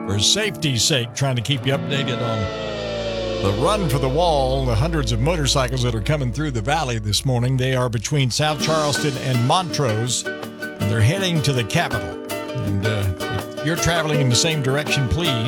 for safety's sake, trying to keep you updated on the run for the wall, the hundreds of motorcycles that are coming through the valley this morning. They are between South Charleston and Montrose, and they're heading to the capital. And if you're traveling in the same direction, please